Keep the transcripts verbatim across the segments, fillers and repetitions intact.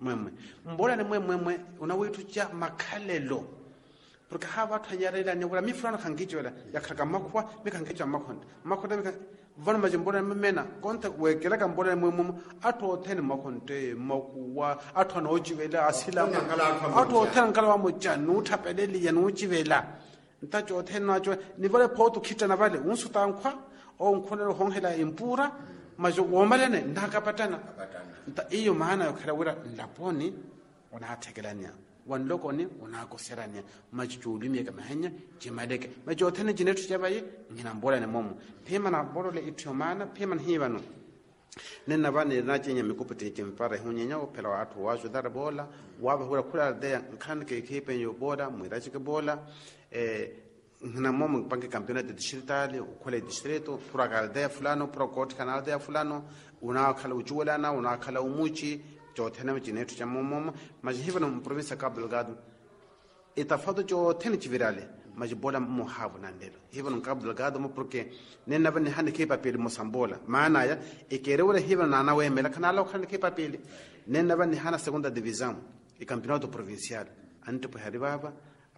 mwemwe mbola ne mwemwe unawitu cha makalelo porque hava thanyarela ne kula mifrana khangijola yakhaka makwa mikhangijola makhonda makhonda mika vana majimbola memena konta wekela ka mbola mwemwe atho thene makhonte makuwa atho no jivela asila atho thene ngala wa mojanu uthapeleli yana ujivela ntajo thene najo ni vale photo khitana vale unsuta nkwa o nkhonelo honghela impura majo womalene ndakapatana nta iyo maana yokhala wira laponi unathekelania wanlokoni unakoserania majulimi kama hanya jimadeke majothene jinetu chabaye ngina mbola ne momo phema na bolole ithomana phema nhibano nena bane najenya mikupete chimpara hunyenya ophela watu wazo dara bola waba hura kula de khanke kepen yo bola mwirachi ke bola eh ngina momo panke campeonato distritale ukole distrito pura de fulano pro court canal de fulano una khala ujuela na una khala umuchi jothena jinetu cha momo majihibano province Cabo Delgado itafado jothena chivirale majibola muhavu nandelo hivano Cabo Delgado mo porque nena bane hande ke papel mosambola maana ya ikerewele hivano na nawe mela kanalo khande ke papel nena bane hana segunda divisão e campeonato provincial ante po haribaba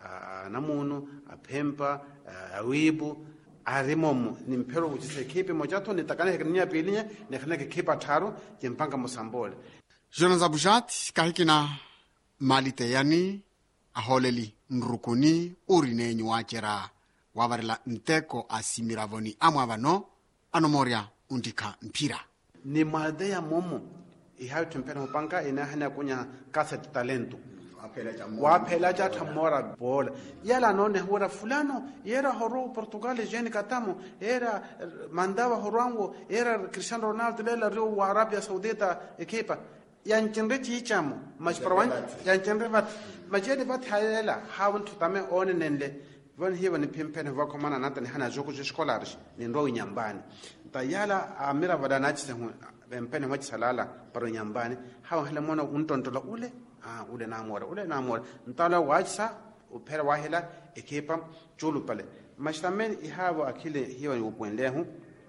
namuno aphempa awibu arimomo nimpero uchise kepe mojato nitakana hekania pelinya nekhana ke kepa tharo jempanga mosambola Jonas Abujat kahikina malite yani aholeli nrukuni urine nyuachera wavarela nteko asimiravoni amwavano anomoria undika mpira ni madea momo ihayo tumpena upanga ina hana kunya cassette talento waphela ja thamora bola yala none hora fulano era horo Portugal jeni katamo era mandava horango era Cristiano Ronaldo lela rio wa Arabia Saudita ekipa yanchenre chichamo majprawan yanchenre vat majede vat hayela hawun tutame onenende von hiwa ni pimpene vakomana nata ni hana joko scholars ni ndo nyambani tayala amira vadanachi sehu bempene machi salala paro nyambani hawa hele mona untontola ule ah ule na mora ule na mora ntala wajsa upera wahela ekipa chulu pale mashtamen ihawa akile hiwa ni upwendehu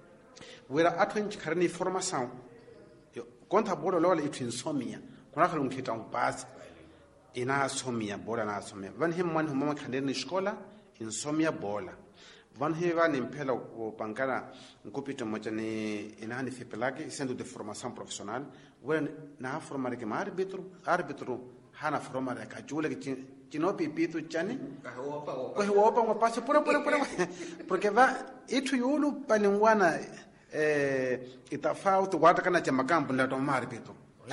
wera atwenchi karni formação konta bola lola itinsomia kuna khala ngikita ngipasi ina somia bola na somia van him man huma khandeni skola insomia bola van hiva ni mpela o pankara ngupita moja ni ina ni fipelaki centro de formação profissional wen na formar ke arbitro arbitro hana formar ka jule ke chinopi pitu chani ko hopa ngo pase pura pura pura porque va itu yulu palingwana eh itafauti wata kana cha makambo la tomari pito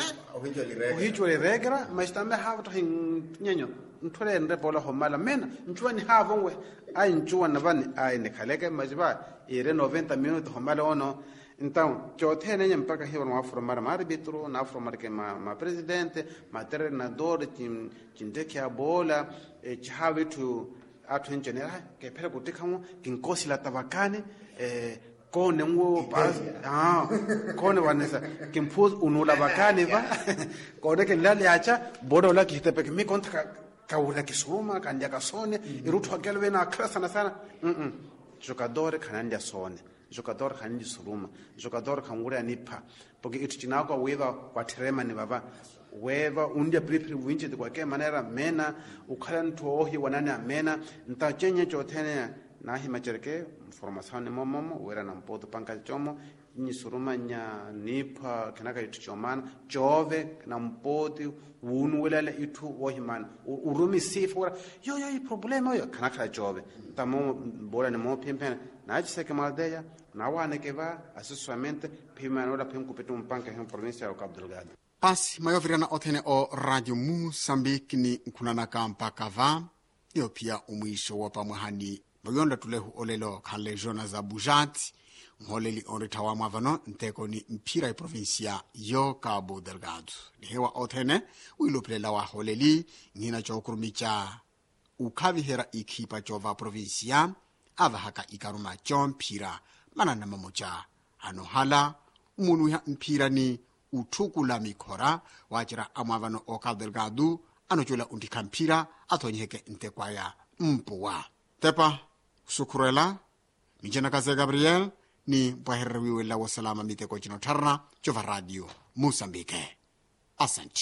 ohicho le regra mas também hava hin nyenyo ntole nre bola homala mena nchwani hava ngwe ai nchwana vani ai ne khaleke mas ba ire noventa minutos homala ono então chothene nyem mpaka hiwa wa formar arbitro na formar ke ma, ma presidente ma treinador tim tindeke a bola e chawe tu atu general ke pera kutikamo kinkosi la tabakane eh kone ngo pas ah kone wanesa kimpuz unula bakane ba kone ke lale acha bodo la kitepe mi konta ka ula kisuma kanja ka sone irutho kelwe na krasa na sana mm jogador kananja sone jogador kanji suruma jogador kangura nipa porque itu chinako weva kwatrema ni baba weva undia pripri winche de kwake manera mena ukhalan tohi wanana mena nta chenye chothene na himachereke formação momo wera na mpoto panka chomo ni suruma nya nipa kanaka itu chomana jove na mpoti unu welele itu wohiman urumi sifu yo yo problema yo kanaka jove tamo bola ne mo pempen na ajiseke maldeya na wane ke va assessoramento pimano da pem kupetu mpanka hem provincia ya Cabo Delgado pasi mayovirana othene o Radio Mozambique ni kunana kampa kava yo pia umwisho wa pamwahani Boyonda tulehu olelo khale Jonas Abujat ngoleli onretawa mwavano nteko ni mpira ya provincia yo Cabo Delgado hewa othene uiloplela wa holeli ngina chokurumicha ukhavihera ikhipa chova provincia avahaka ikaruma chompira manana mamocha anohala umunu ya mpira ni uthukula mikhora wachira amwavano o Cabo Delgado anochula undika mpira athonyeke ntekwaya mpuwa tepa sukurela mijana kaze Gabriel ni bwaherwiwe la wasalama miteko chino tarna chova Radio Mozambique asante